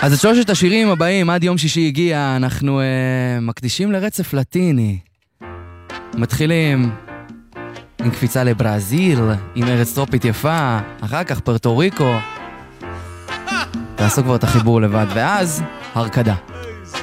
אז את שלושת השירים הבאים, עד יום שישי הגיע, אנחנו מקדישים לרצף לטיני. מתחילים עם קפיצה לברזיל, עם ארץ טרופית יפה, אחר כך פרטו ריקו. תעשו כבר את החיבור לבד, ואז הרקדה.